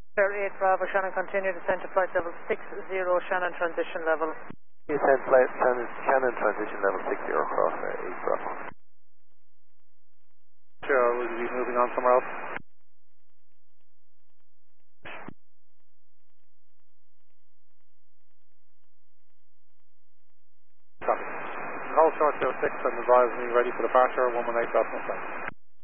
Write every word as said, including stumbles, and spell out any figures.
eight Bravo, Shannon, continue descent to flight level six zero, Shannon transition level. Descent flight, Shannon, Shannon transition level six zero, cross uh, eight Bravo. Sure, will you be moving on somewhere else? Copy. Hold short zero six and advise me ready for departure, one one eight Delta.